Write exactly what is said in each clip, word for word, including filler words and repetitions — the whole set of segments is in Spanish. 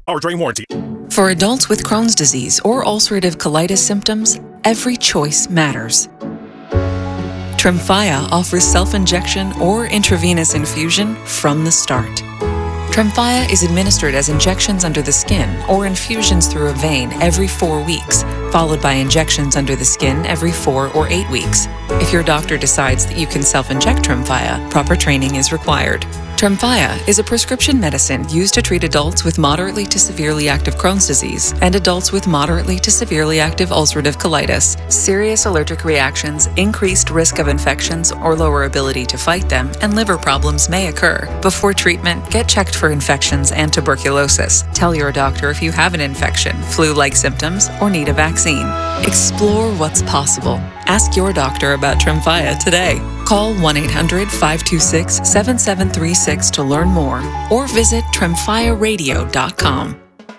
Powertrain warranty. For adults with Crohn's disease or ulcerative colitis symptoms, every choice matters. Tremfya offers self-injection or intravenous infusion from the start. Tremfya is administered as injections under the skin or infusions through a vein every four weeks, followed by injections under the skin every four or eight weeks. If your doctor decides that you can self-inject Tremfya, proper training is required. Tremfya is a prescription medicine used to treat adults with moderately to severely active Crohn's disease and adults with moderately to severely active ulcerative colitis. Serious allergic reactions, increased risk of infections or lower ability to fight them, and liver problems may occur. Before treatment, get checked for infections and tuberculosis. Tell your doctor if you have an infection, flu-like symptoms, or need a vaccine. Explore what's possible. Ask your doctor about Tremfya today. Call one eight hundred, five two six, seven seven three six to learn more or visit tremfya radio dot com.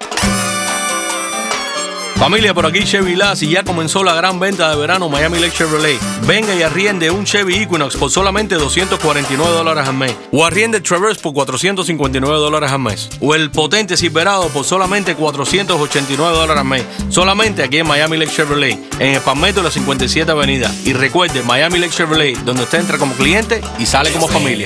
Familia, por aquí Chevy Lass y ya comenzó la gran venta de verano Miami Lake Chevrolet. Venga y arriende un Chevy Equinox por solamente doscientos cuarenta y nueve dólares al mes. O arriende Traverse por cuatrocientos cincuenta y nueve dólares al mes. O el potente Silverado por solamente cuatrocientos ochenta y nueve dólares al mes. Solamente aquí en Miami Lake Chevrolet, en el Palmetto de la cincuenta y siete Avenida. Y recuerde, Miami Lake Chevrolet, donde usted entra como cliente y sale como familia.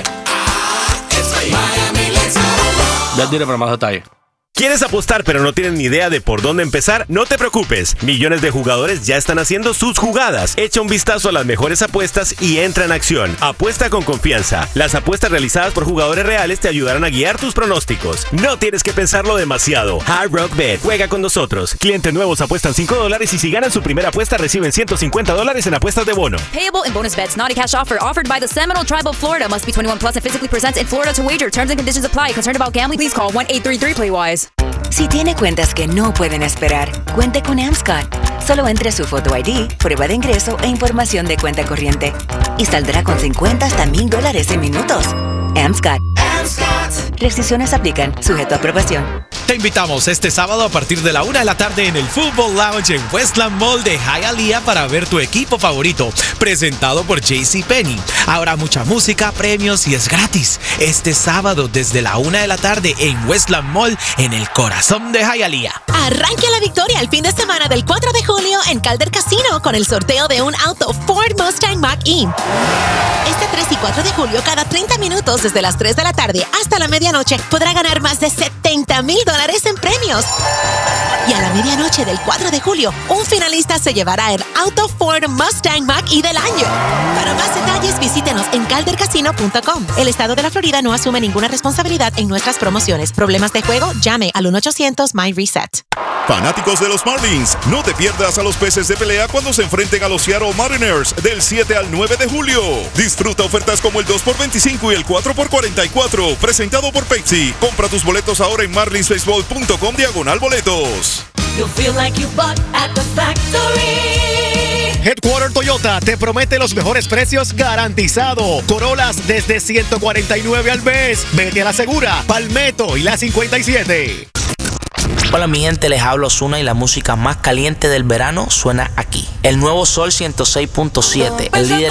Ya diré para más detalles. ¿Quieres apostar pero no tienes ni idea de por dónde empezar? No te preocupes, millones de jugadores ya están haciendo sus jugadas. Echa un vistazo a las mejores apuestas y entra en acción. Apuesta con confianza. Las apuestas realizadas por jugadores reales te ayudarán a guiar tus pronósticos. No tienes que pensarlo demasiado. Hard Rock Bet, juega con nosotros. Clientes nuevos apuestan cinco dólares y si ganan su primera apuesta reciben ciento cincuenta dólares en apuestas de bono. Payable in bonus bets, not a cash offer, offered by the Seminole Tribe of Florida. Must be twenty-one plus and physically presents in Florida to wager. Terms and conditions apply. Concerned about gambling? Please call one eight three three play wise. Si tiene cuentas que no pueden esperar, cuente con Amscot. Solo entre su foto I D, prueba de ingreso e información de cuenta corriente. Y saldrá con cincuenta hasta mil dólares en minutos. Amscot. Amscot. Restricciones aplican, sujeto a aprobación. Te invitamos este sábado a partir de la una de la tarde en el Football Lounge en Westland Mall de Hialeah para ver tu equipo favorito, presentado por JCPenney. Habrá mucha música, premios y es gratis. Este sábado desde la una de la tarde en Westland Mall en el corazón de Hialeah. Arranque la victoria el fin de semana del cuatro de julio en Calder Casino con el sorteo de un auto Ford Mustang Mach-E. Este tres y cuatro de julio, cada treinta minutos desde las tres de la tarde hasta la medianoche, podrá ganar más de setenta mil dólares en premios. Y a la medianoche del cuatro de julio, un finalista se llevará el auto Ford Mustang Mach-E del año. Para más detalles, visítenos en calder casino punto com. El estado de la Florida no asume ninguna responsabilidad en nuestras promociones. ¿Problemas de juego? Llame al uno ochocientos M Y Reset. Fanáticos de los Marlins, no te pierdas a los peces de pelea cuando se enfrenten a los Seattle Mariners del siete al nueve de julio. Disfruta ofertas como el dos por veinticinco y el cuatro por cuarenta y cuatro, presentado por Pepsi. Compra tus boletos ahora en marlins baseball punto com diagonal boletos. You'll feel like you bought at the factory. Headquarter Toyota te promete los mejores precios garantizado. Corollas desde ciento cuarenta y nueve al mes. Vete a la segura, Palmetto y la cincuenta y siete. Hola mi gente, les hablo Ozuna y la música más caliente del verano suena aquí. El nuevo Sol ciento seis punto siete, el líder